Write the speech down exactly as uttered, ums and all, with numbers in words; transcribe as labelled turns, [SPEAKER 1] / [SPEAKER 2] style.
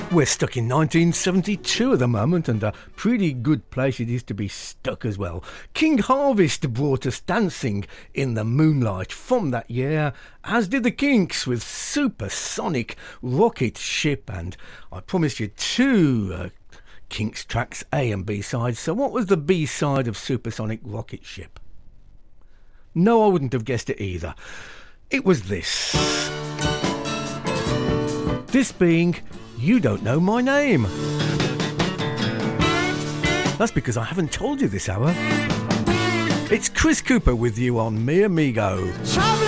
[SPEAKER 1] We're stuck in nineteen seventy-two at the moment, and a pretty good place it is to be stuck as well. King Harvest brought us Dancing in the Moonlight from that year, as did the Kinks with Supersonic Rocket Ship, and I promised you two uh, Kinks tracks, A and B sides. So what was the B side of Supersonic Rocket Ship? No, I wouldn't have guessed it either. It was this. This being You Don't Know My Name. That's because I haven't told you this hour. It's Chris Cooper with you on Mi Amigo.
[SPEAKER 2] Traveling